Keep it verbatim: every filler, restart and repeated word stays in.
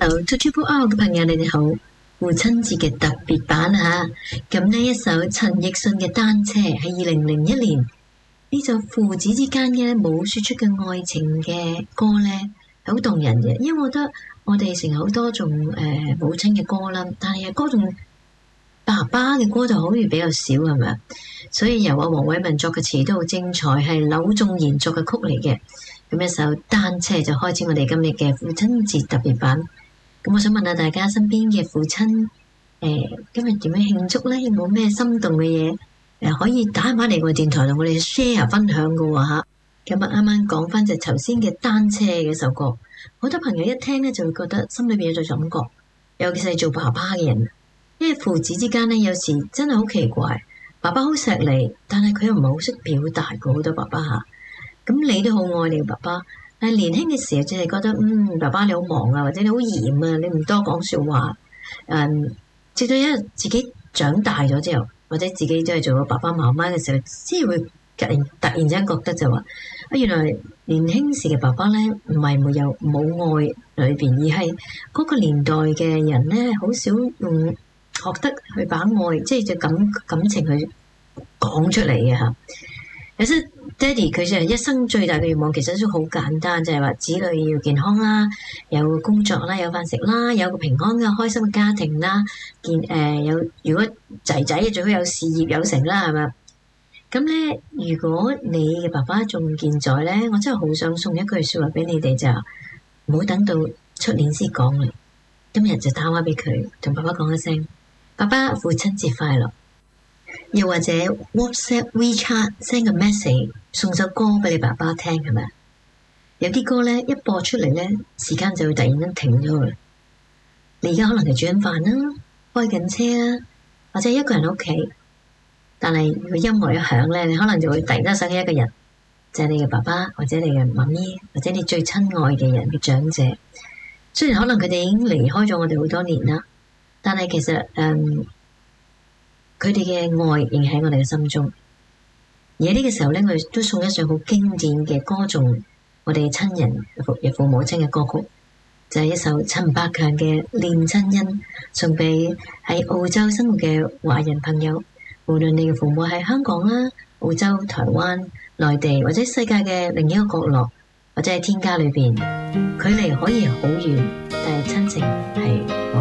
Hello，To Triple R 嘅朋友，你哋好！父親節嘅特別版啊，咁呢一首陳奕迅嘅《單車》係二零零一年呢首父子之間嘅冇說出嘅愛情嘅歌呢，係好動人嘅。因為我覺得我哋成日好多種誒、呃、母親嘅歌啦，但係歌頌爸爸嘅歌就好似比較少，係咪啊？所以由阿黃偉文作嘅詞都好精彩，係柳仲賢作嘅曲嚟嘅。咁一首《單車》就開始我哋今日嘅父親節特別版。咁我想問下大家身邊嘅父親，誒、呃、今日點樣慶祝咧？有冇咩心動嘅嘢誒可以打返嚟我哋電台同我哋 share 分享嘅喎嚇？咁啊啱啱講翻就頭先嘅單車嘅首歌，好多朋友一聽咧就會覺得心裏邊有種感覺，尤其是做爸爸嘅人，因為父子之間咧有時真係好奇怪，爸爸好錫你，但係佢又唔係好識表達嘅，好多爸爸嚇。咁你都好愛你嘅爸爸。但係年輕嘅時候，就係覺得嗯，爸爸你好忙啊，或者你好嚴啊，你唔多講説話。誒，直到一日自己長大咗之後，或者自己真係做咗爸爸媽媽嘅時候，先會突然突然之間覺得就話啊，原來年輕時嘅爸爸咧，唔係沒有冇愛裏邊，而係嗰個年代嘅人咧，好少用學得去把愛，即係就感感情去講出嚟嘅嚇。有時爹哋佢就係一生最大嘅願望，其實都好簡單，就係話子女要健康啦，有工作啦，有飯食啦，有個平安嘅開心嘅家庭啦，健誒有如果仔仔最好有事業有成啦，係咪？咁咧，如果你嘅爸爸仲健在咧，我真係好想送一句説話俾你哋，就唔好等到出年先講啦，今日就打電話俾佢，同爸爸講一聲，爸爸父親節快樂。又或者 WhatsApp、WeChat send 個 message，送首歌俾你爸爸聽，係咪？有啲歌咧一播出嚟咧，時間就會突然間停咗啦。你而家可能係煮緊飯啦，開緊車啦，或者一個人喺屋企，但係如果音樂一響咧，你可能就會突然間想起一個人，就係你嘅爸爸，或者你嘅媽咪，或者你最親愛嘅人嘅長者。雖然可能佢哋已經離開咗我哋好多年啦，但係其實誒。嗯佢哋嘅愛仍喺我哋嘅心中，而喺呢個時候咧，我哋都送一首好經典嘅歌頌我哋親人父父母親嘅歌曲，就係、是、一首陳百強嘅《念親恩》，送俾喺澳洲生活嘅華人朋友，無論你嘅父母喺香港啦、澳洲、台灣、內地或者世界嘅另一個角落，或者喺天家裏邊，距離可以好遠，但係親情係。